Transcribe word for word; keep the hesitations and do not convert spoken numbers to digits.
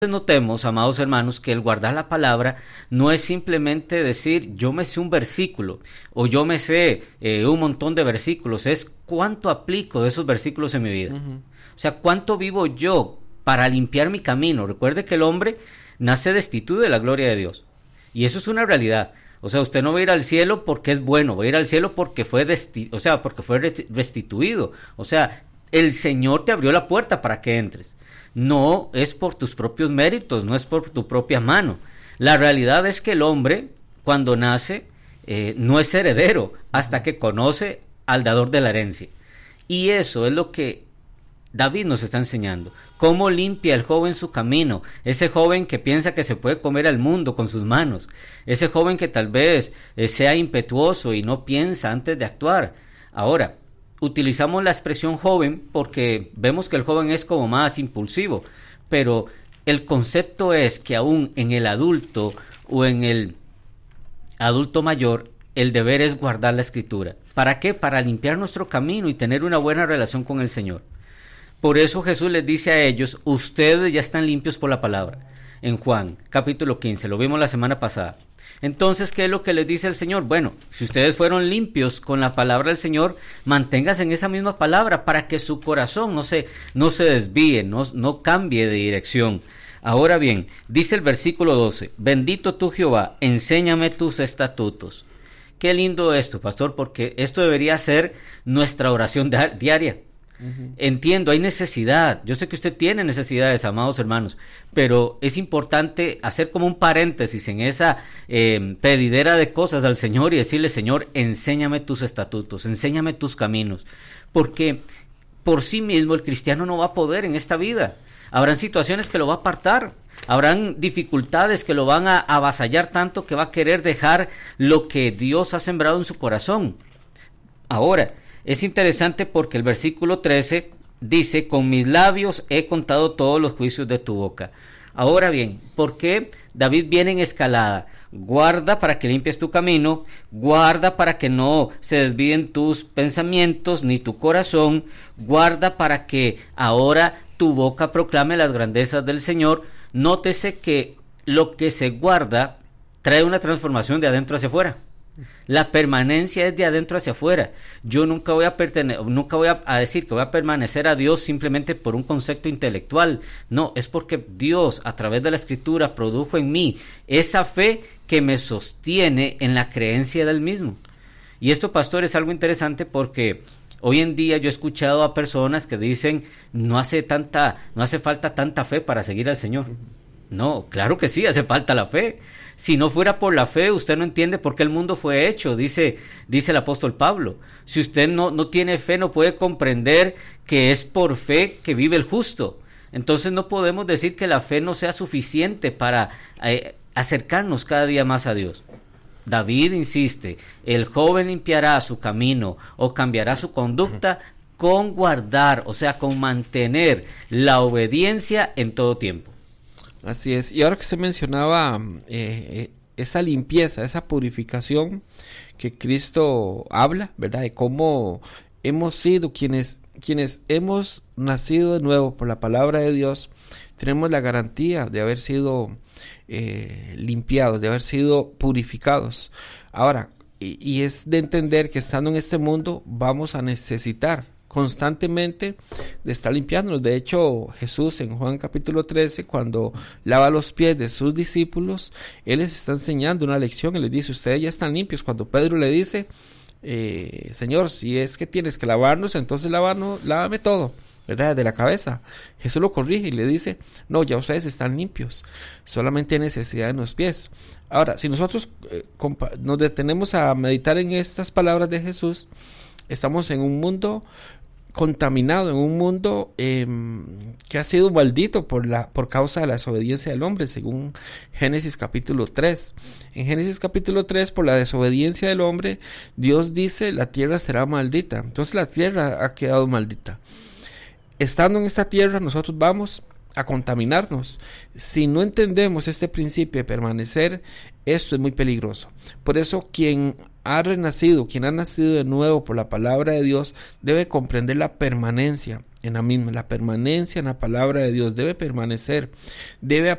Notemos, amados hermanos, que el guardar la palabra no es simplemente decir yo me sé un versículo o yo me sé eh, un montón de versículos, es cuánto aplico de esos versículos en mi vida. Uh-huh. O sea, cuánto vivo yo para limpiar mi camino. Recuerde que el hombre nace destituido de la gloria de Dios y eso es una realidad. O sea, usted no va a ir al cielo porque es bueno, va a ir al cielo porque fue desti- o sea, porque fue restituido. O sea, el Señor te abrió la puerta para que entres. No es por tus propios méritos, no es por tu propia mano. La realidad es que el hombre, cuando nace, eh, no es heredero hasta que conoce al dador de la herencia. Y eso es lo que David nos está enseñando. Cómo limpia el joven su camino. Ese joven que piensa que se puede comer al mundo con sus manos. Ese joven que tal vez eh, sea impetuoso y no piensa antes de actuar. Ahora, utilizamos la expresión joven porque vemos que el joven es como más impulsivo, pero el concepto es que aún en el adulto o en el adulto mayor, el deber es guardar la escritura. ¿Para qué? Para limpiar nuestro camino y tener una buena relación con el Señor. Por eso Jesús les dice a ellos, ustedes ya están limpios por la palabra. En Juan, capítulo quince, lo vimos la semana pasada. Entonces, ¿qué es lo que les dice el Señor? Bueno, si ustedes fueron limpios con la palabra del Señor, manténganse en esa misma palabra para que su corazón no se, no se desvíe, no, no cambie de dirección. Ahora bien, dice el versículo doce, bendito tú Jehová, enséñame tus estatutos. Qué lindo esto, pastor, porque esto debería ser nuestra oración diaria. Uh-huh. Entiendo, hay necesidad, yo sé que usted tiene necesidades, amados hermanos, pero es importante hacer como un paréntesis en esa eh, pedidera de cosas al Señor y decirle, Señor, enséñame tus estatutos, enséñame tus caminos, porque por sí mismo el cristiano no va a poder en esta vida. Habrán situaciones que lo va a apartar, habrán dificultades que lo van a avasallar tanto que va a querer dejar lo que Dios ha sembrado en su corazón. Ahora, es interesante porque el versículo trece dice, con mis labios he contado todos los juicios de tu boca. Ahora bien, ¿por qué David viene en escalada? Guarda para que limpies tu camino, guarda para que no se desvíen tus pensamientos ni tu corazón, guarda para que ahora tu boca proclame las grandezas del Señor. Nótese que lo que se guarda trae una transformación de adentro hacia afuera. La permanencia es de adentro hacia afuera. Yo nunca voy a pertene- nunca voy a, a decir que voy a permanecer a Dios simplemente por un concepto intelectual. No, es porque Dios a través de la Escritura produjo en mí esa fe que me sostiene en la creencia del mismo. Y esto, pastor, es algo interesante porque hoy en día yo he escuchado a personas que dicen no hace tanta, no hace falta tanta fe para seguir al Señor. No, claro que sí, hace falta la fe. Si no fuera por la fe, usted no entiende por qué el mundo fue hecho, dice, dice el apóstol Pablo. Si usted no, no tiene fe, no puede comprender que es por fe que vive el justo. Entonces no podemos decir que la fe no sea suficiente para eh, acercarnos cada día más a Dios. David insiste, el joven limpiará su camino o cambiará su conducta con guardar, o sea, con mantener la obediencia en todo tiempo. Así es, y ahora que usted mencionaba eh, esa limpieza, esa purificación que Cristo habla, ¿verdad? De cómo hemos sido quienes, quienes hemos nacido de nuevo por la palabra de Dios, tenemos la garantía de haber sido eh, limpiados, de haber sido purificados. Ahora, y, y es de entender que estando en este mundo vamos a necesitar constantemente de estar limpiándonos. De hecho, Jesús en Juan capítulo trece, cuando lava los pies de sus discípulos, Él les está enseñando una lección y les dice, ustedes ya están limpios. Cuando Pedro le dice, eh, Señor, si es que tienes que lavarnos, entonces lávanos, lávame todo, ¿verdad? De la cabeza. Jesús lo corrige y le dice, no, ya ustedes están limpios, solamente hay necesidad en los pies. Ahora, si nosotros eh, compa- nos detenemos a meditar en estas palabras de Jesús, estamos en un mundo contaminado, en un mundo eh, que ha sido maldito por la por causa de la desobediencia del hombre, según Génesis capítulo tres. En Génesis capítulo tres, por la desobediencia del hombre, Dios dice, la tierra será maldita. Entonces la tierra ha quedado maldita. Estando en esta tierra, nosotros vamos a contaminarnos. Si no entendemos este principio de permanecer, esto es muy peligroso. Por eso, quien ha renacido, quien ha nacido de nuevo por la palabra de Dios, debe comprender la permanencia en la misma, la permanencia en la palabra de Dios, debe permanecer, debe